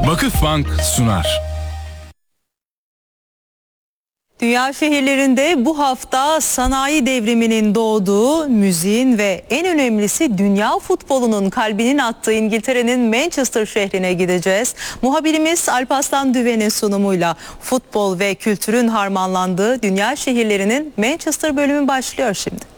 Vakıfbank sunar. Dünya şehirlerinde bu hafta sanayi devriminin doğduğu, müziğin ve en önemlisi dünya futbolunun kalbinin attığı İngiltere'nin Manchester şehrine gideceğiz. Muhabirimiz Alparslan Düven'in sunumuyla futbol ve kültürün harmanlandığı dünya şehirlerinin Manchester bölümü başlıyor şimdi.